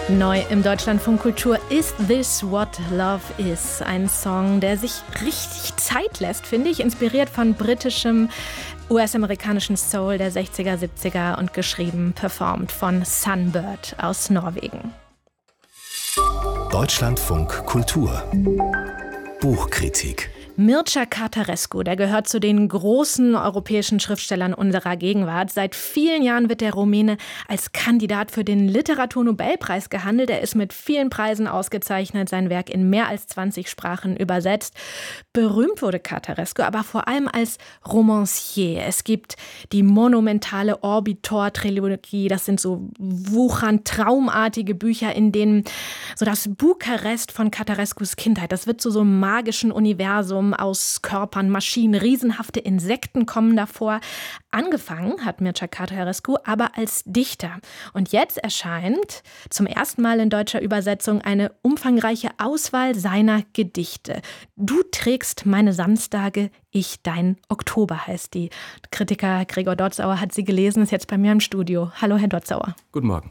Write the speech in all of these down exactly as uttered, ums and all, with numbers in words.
Neu im Deutschlandfunk Kultur Is This What Love Is? Ein Song, der sich richtig Zeit lässt, finde ich, inspiriert von britischem, U S-amerikanischen Soul der sechziger, siebziger und geschrieben, performt von Sunbird aus Norwegen. Deutschlandfunk Kultur Buchkritik. Mircea Cărtărescu, der gehört zu den großen europäischen Schriftstellern unserer Gegenwart. Seit vielen Jahren wird der Rumäne als Kandidat für den Literaturnobelpreis gehandelt. Er ist mit vielen Preisen ausgezeichnet, sein Werk in mehr als zwanzig Sprachen übersetzt. Berühmt wurde Cărtărescu aber vor allem als Romancier. Es gibt die monumentale Orbitor-Trilogie. Das sind so wuchernd traumartige Bücher, in denen so das Bukarest von Cărtărescus Kindheit, das wird zu so einem magischen Universum aus Körpern, Maschinen, riesenhafte Insekten kommen davor. Angefangen hat Mircea Cărtărescu aber als Dichter. Und jetzt erscheint zum ersten Mal in deutscher Übersetzung eine umfangreiche Auswahl seiner Gedichte. Du trägst meine Samstage, ich dein Oktober heißt die. Kritiker Gregor Dotzauer hat sie gelesen, ist jetzt bei mir im Studio. Hallo, Herr Dotzauer. Guten Morgen.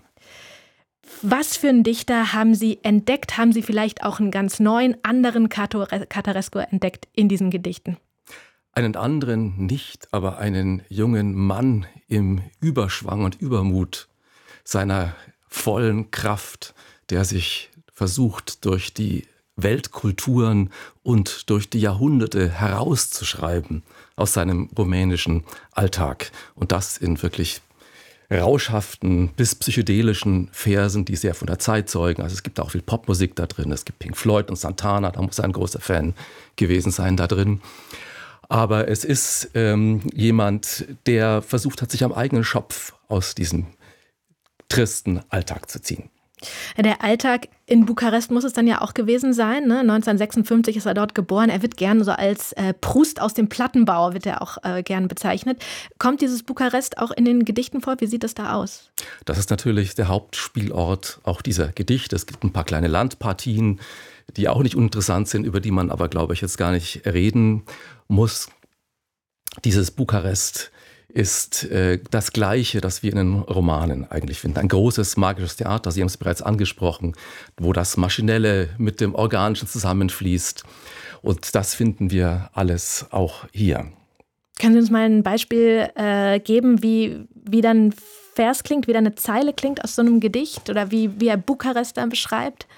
Was für einen Dichter haben Sie entdeckt? Haben Sie vielleicht auch einen ganz neuen, anderen Cărtărescu entdeckt in diesen Gedichten? Einen anderen nicht, aber einen jungen Mann im Überschwang und Übermut seiner vollen Kraft, der sich versucht, durch die Weltkulturen und durch die Jahrhunderte herauszuschreiben aus seinem rumänischen Alltag. Und das in wirklich rauschhaften bis psychedelischen Versen, die sehr von der Zeit zeugen. Also es gibt auch viel Popmusik da drin. Es gibt Pink Floyd und Santana, da muss er ein großer Fan gewesen sein da drin. Aber es ist ähm, jemand, der versucht hat, sich am eigenen Schopf aus diesem tristen Alltag zu ziehen. Der Alltag in Bukarest muss es dann ja auch gewesen sein. Ne? neunzehnhundertsechsundfünfzig ist er dort geboren. Er wird gern so als äh, Proust aus dem Plattenbau, wird er auch äh, gern bezeichnet. Kommt dieses Bukarest auch in den Gedichten vor? Wie sieht das da aus? Das ist natürlich der Hauptspielort auch dieser Gedichte. Es gibt ein paar kleine Landpartien, die auch nicht uninteressant sind, über die man aber, glaube ich, jetzt gar nicht reden muss. Dieses Bukarest ist äh, das Gleiche, das wir in den Romanen eigentlich finden. Ein großes magisches Theater, Sie haben es bereits angesprochen, wo das Maschinelle mit dem Organischen zusammenfließt. Und das finden wir alles auch hier. Können Sie uns mal ein Beispiel äh, geben, wie, wie dann ein Vers klingt, wie dann eine Zeile klingt aus so einem Gedicht oder wie, wie er Bukarest dann beschreibt?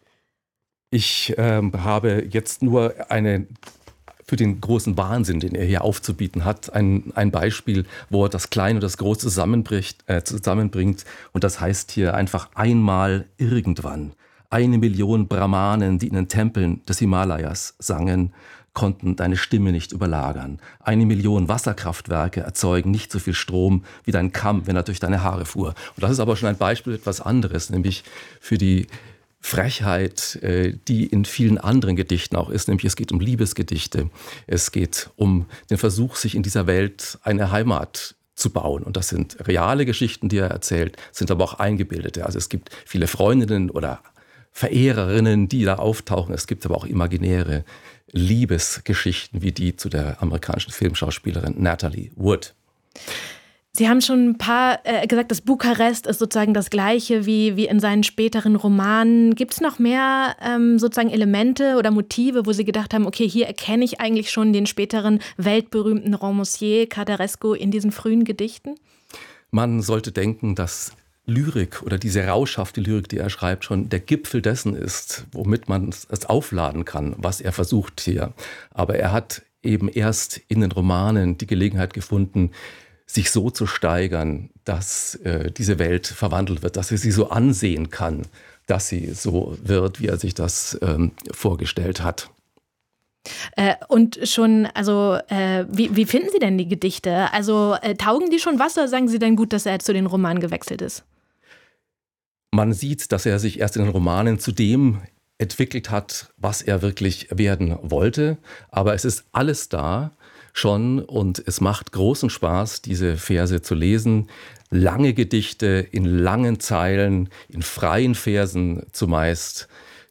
Ich ähm, habe jetzt nur eine... für den großen Wahnsinn, den er hier aufzubieten hat. Ein, ein Beispiel, wo er das Kleine und das Große zusammenbricht, äh, zusammenbringt. Und das heißt hier einfach einmal irgendwann. Eine Million Brahmanen, die in den Tempeln des Himalayas sangen, konnten deine Stimme nicht überlagern. Eine Million Wasserkraftwerke erzeugen nicht so viel Strom wie dein Kamm, wenn er durch deine Haare fuhr. Und das ist aber schon ein Beispiel für etwas anderes, nämlich für die Frechheit, die in vielen anderen Gedichten auch ist, nämlich es geht um Liebesgedichte, es geht um den Versuch, sich in dieser Welt eine Heimat zu bauen. Und das sind reale Geschichten, die er erzählt, sind aber auch eingebildete. Also es gibt viele Freundinnen oder Verehrerinnen, die da auftauchen. Es gibt aber auch imaginäre Liebesgeschichten, wie die zu der amerikanischen Filmschauspielerin Natalie Wood. Sie haben schon ein paar äh, gesagt, das Bukarest ist sozusagen das Gleiche wie, wie in seinen späteren Romanen. Gibt es noch mehr ähm, sozusagen Elemente oder Motive, wo Sie gedacht haben, okay, hier erkenne ich eigentlich schon den späteren weltberühmten Romancier Cărtărescu in diesen frühen Gedichten? Man sollte denken, dass Lyrik oder diese rauschhafte Lyrik, die er schreibt, schon der Gipfel dessen ist, womit man es aufladen kann, was er versucht hier. Aber er hat eben erst in den Romanen die Gelegenheit gefunden, sich so zu steigern, dass äh, diese Welt verwandelt wird, dass er sie so ansehen kann, dass sie so wird, wie er sich das ähm, vorgestellt hat. Äh, und schon, also äh, wie, wie finden Sie denn die Gedichte? Also äh, taugen die schon was oder sagen Sie denn gut, dass er zu den Romanen gewechselt ist? Man sieht, dass er sich erst in den Romanen zu dem entwickelt hat, was er wirklich werden wollte. Aber es ist alles da schon und es macht großen Spaß, diese Verse zu lesen. Lange Gedichte in langen Zeilen, in freien Versen zumeist,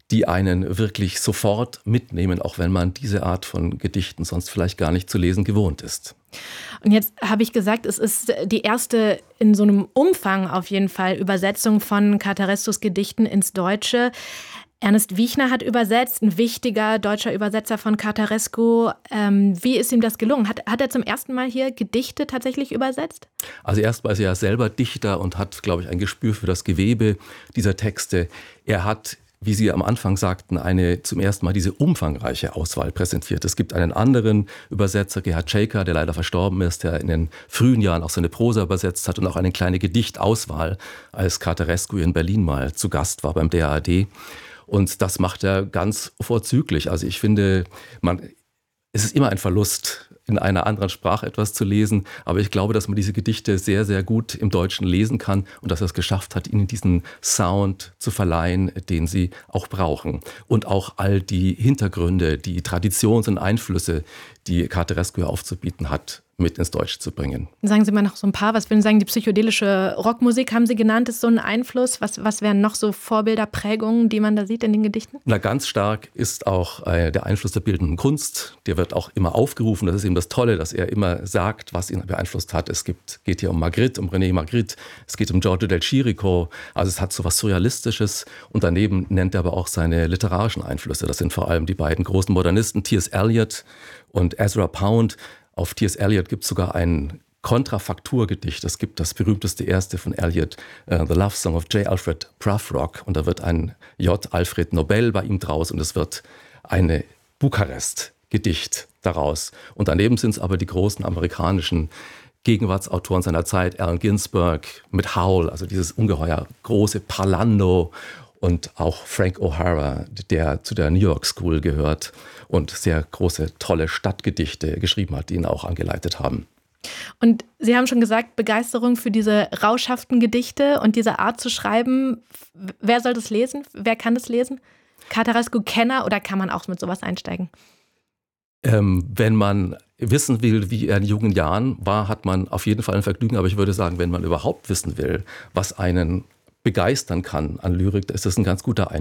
die einen wirklich sofort mitnehmen, auch wenn man diese Art von Gedichten sonst vielleicht gar nicht zu lesen gewohnt ist. Und jetzt habe ich gesagt, es ist die erste in so einem Umfang auf jeden Fall Übersetzung von Cartarescus Gedichten ins Deutsche. Ernest Wiechner hat übersetzt, ein wichtiger deutscher Übersetzer von Cartarescu. Ähm, wie ist ihm das gelungen? Hat, hat er zum ersten Mal hier Gedichte tatsächlich übersetzt? Also erstmal ist er ja selber Dichter und hat, glaube ich, ein Gespür für das Gewebe dieser Texte. Er hat, wie Sie am Anfang sagten, eine zum ersten Mal diese umfangreiche Auswahl präsentiert. Es gibt einen anderen Übersetzer, Gerhard Schäker, der leider verstorben ist, der in den frühen Jahren auch seine Prosa übersetzt hat und auch eine kleine Gedichtauswahl, als Cartarescu in Berlin mal zu Gast war beim D A R D. Und das macht er ganz vorzüglich. Also ich finde, man, es ist immer ein Verlust, in einer anderen Sprache etwas zu lesen. Aber ich glaube, dass man diese Gedichte sehr, sehr gut im Deutschen lesen kann und dass er es geschafft hat, ihnen diesen Sound zu verleihen, den sie auch brauchen. Und auch all die Hintergründe, die Traditions- und Einflüsse, die Cartarescu aufzubieten hat, mit ins Deutsche zu bringen. Sagen Sie mal noch so ein paar, was würden Sie sagen, die psychedelische Rockmusik haben Sie genannt, ist so ein Einfluss. Was, was wären noch so Vorbilder, Prägungen, die man da sieht in den Gedichten? Na, ganz stark ist auch äh, der Einfluss der bildenden Kunst. Der wird auch immer aufgerufen. Das ist eben das Tolle, dass er immer sagt, was ihn beeinflusst hat. Es gibt, geht hier um Magritte, um René Magritte, es geht um Giorgio del Chirico. Also es hat so was Surrealistisches. Und daneben nennt er aber auch seine literarischen Einflüsse. Das sind vor allem die beiden großen Modernisten, T S. Eliot und Ezra Pound. Auf T S. Eliot gibt es sogar ein Kontrafakturgedicht. Es gibt das berühmteste erste von Eliot, uh, The Love Song of J. Alfred Prufrock. Und da wird ein J. Alfred Nobel bei ihm draus und es wird eine Bukarest-Gedicht daraus. Und daneben sind es aber die großen amerikanischen Gegenwartsautoren seiner Zeit, Allen Ginsberg mit Howl, also dieses ungeheuer große Parlando, und auch Frank O'Hara, der zu der New York School gehört und sehr große, tolle Stadtgedichte geschrieben hat, die ihn auch angeleitet haben. Und Sie haben schon gesagt, Begeisterung für diese rauschhaften Gedichte und diese Art zu schreiben. Wer soll das lesen? Wer kann das lesen? Cartarescu-Kenner oder kann man auch mit sowas einsteigen? Ähm, wenn man wissen will, wie er in jungen Jahren war, hat man auf jeden Fall ein Vergnügen. Aber ich würde sagen, wenn man überhaupt wissen will, was einen begeistern kann an Lyrik, ist das ein ganz guter Einstieg.